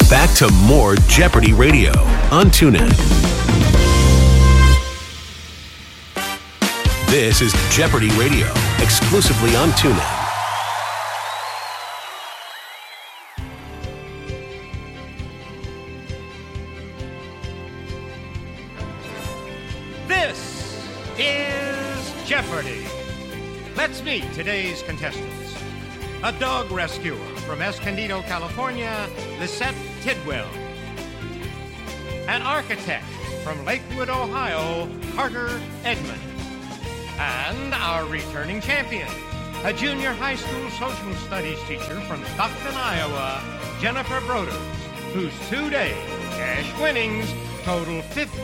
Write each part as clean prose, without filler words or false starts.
Back to more Jeopardy Radio on TuneIn. This is Jeopardy Radio, exclusively on TuneIn. This is Jeopardy! Let's meet today's contestants. A dog rescuer from Escondido, California, Lisette Tidwell. An architect from Lakewood, Ohio, Carter Edmond. And our returning champion, a junior high school social studies teacher from Stockton, Iowa, Jennifer Broders, whose 2-day cash winnings total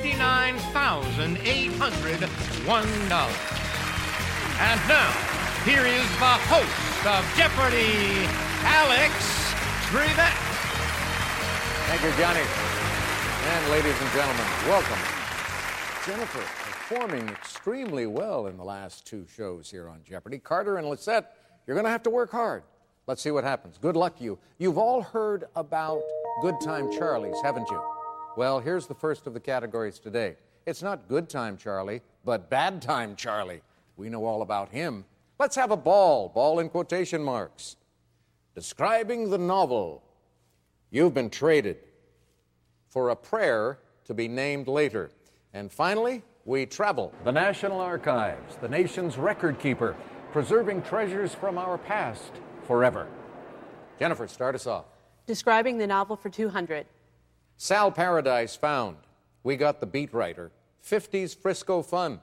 $59,801. And now, here is the host of Jeopardy, Alex Trebek. Thank you, Johnny. And ladies and gentlemen, welcome. Jennifer performing extremely well in the last 2 shows here on Jeopardy. Carter and Lisette, you're going to have to work hard. Let's see what happens. Good luck to you. You've all heard about Good Time Charlie's, haven't you? Well, here's the first of the categories today. It's not Good Time Charlie, but Bad Time Charlie. We know all about him. Let's have a ball in quotation marks. Describing the novel, you've been traded for a prayer to be named later. And finally, we travel. The National Archives, the nation's record keeper, preserving treasures from our past forever. Jennifer, start us off. Describing the novel for 200. Sal Paradise Found. We got the beat writer. 50s Frisco fun.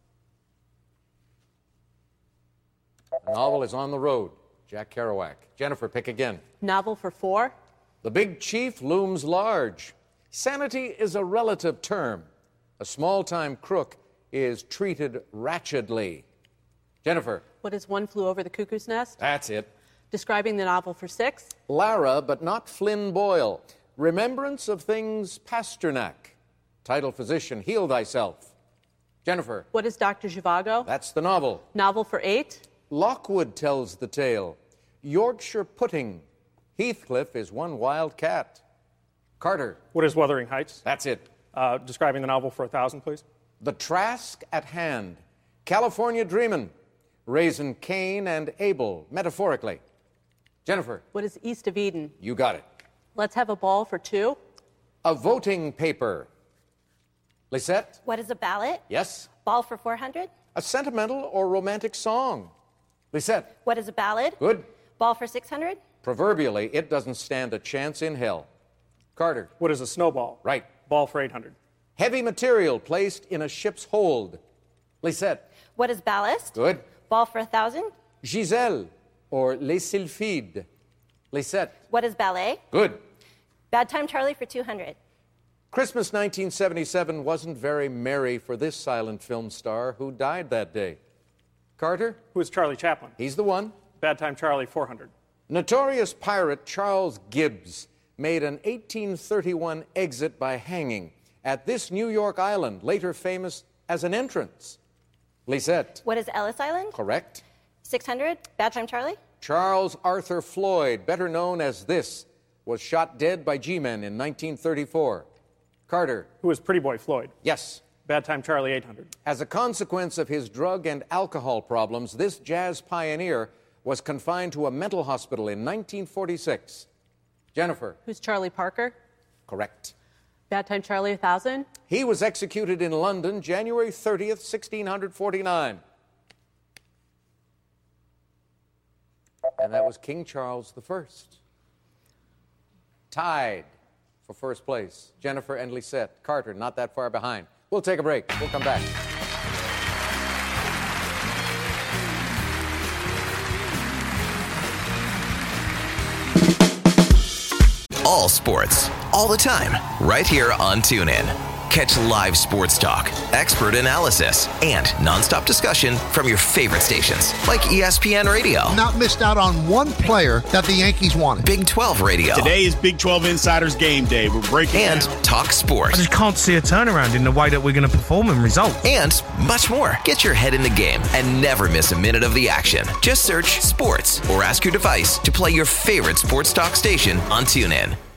The novel is On the Road. Jack Kerouac. Jennifer, pick again. Novel for 4. The Big Chief Looms Large. Sanity is a relative term. A small-time crook is treated ratchetly. Jennifer. What is One Flew Over the Cuckoo's Nest? That's it. Describing the novel for 6. Lara, but not Flynn Boyle. Remembrance of Things Pasternak. Title Physician, Heal Thyself. Jennifer. What is Dr. Zhivago? That's the novel. Novel for 8. Lockwood tells the tale. Yorkshire Pudding. Heathcliff is one wild cat. Carter. What is Wuthering Heights? That's it. Describing the novel for 1,000, please. The Trask at Hand. California Dreamin'. Raising Cain and Abel, metaphorically. Jennifer. What is East of Eden? You got it. Let's have a ball for 2. A voting paper. Lisette. What is a ballot? Yes. Ball for 400. A sentimental or romantic song. Lisette. What is a ballad? Good. Ball for 600. Proverbially, it doesn't stand a chance in hell. Carter. What is a snowball? Right. Ball for 800. Heavy material placed in a ship's hold. Lisette. What is ballast? Good. Ball for 1,000. Giselle, or Les Sylphides. Lisette. What is ballet? Good. Bad Time Charlie for 200. Christmas 1977 wasn't very merry for this silent film star who died that day. Carter? Who is Charlie Chaplin? He's the one. Bad Time Charlie, 400. Notorious pirate Charles Gibbs made an 1831 exit by hanging at this New York island, later famous as an entrance. Lisette. What is Ellis Island? Correct. 600. Bad Time Charlie. Charles Arthur Floyd, better known as this, was shot dead by G-men in 1934. Carter. Who is Pretty Boy Floyd? Yes. Bad Time Charlie, 800. As a consequence of his drug and alcohol problems, this jazz pioneer was confined to a mental hospital in 1946. Jennifer. Who's Charlie Parker? Correct. Bad Time Charlie, 1,000. He was executed in London, January 30th, 1649. And that was King Charles I. Tied for first place. Jennifer and Lisette. Carter, not that far behind. We'll take a break. We'll come back. All sports, all the time, right here on TuneIn. Catch live sports talk, expert analysis, and nonstop discussion from your favorite stations, like ESPN Radio. Not missed out on one player that the Yankees wanted. Big 12 Radio. Today is Big 12 Insiders Game Day. We're breaking and down. Talk sports. I just can't see a turnaround in the way that we're going to perform and result. And much more. Get your head in the game and never miss a minute of the action. Just search sports or ask your device to play your favorite sports talk station on TuneIn.